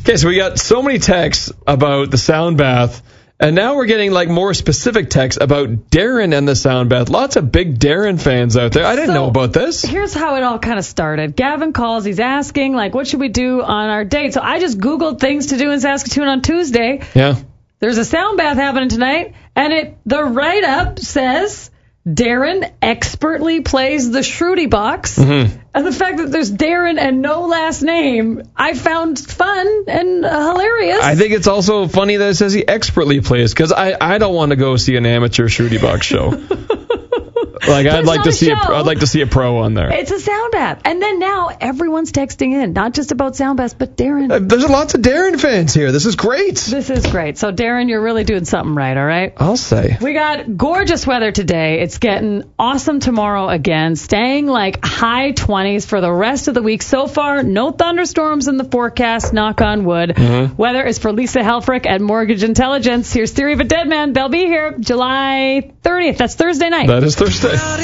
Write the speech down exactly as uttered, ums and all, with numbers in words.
Okay, so we got so many texts about the sound bath, and now we're getting like more specific texts about Darren and the sound bath. Lots of big Darren fans out there. I didn't So, know about this. Here's how it all kind of started. Gavin calls. He's asking, like, what should we do on our date? So I just Googled things to do in Saskatoon on Tuesday. Yeah. There's a sound bath happening tonight, and it the write-up says Darren expertly plays the Shruti box. Mm-hmm. And the fact that there's Darren and no last name, I found fun and uh, hilarious. I think it's also funny that it says he expertly plays, because I, I don't want to go see an amateur Shruti box show. Like I'd It's like not to a see a, show. I'd like to see a pro on there. It's a sound bath. And then now everyone's texting in, not just about sound baths, but Darren. Uh, There's lots of Darren fans here. This is great. This is great. So, Darren, you're really doing something right, all right? I'll say. We got gorgeous weather today. It's getting awesome tomorrow again, staying like high twenties for the rest of the week. So far, no thunderstorms in the forecast, knock on wood. Mm-hmm. Weather is for Lisa Helfrich at Mortgage Intelligence. Here's Theory of a Dead Man. They'll be here July thirtieth. That's Thursday night. That is Thursday.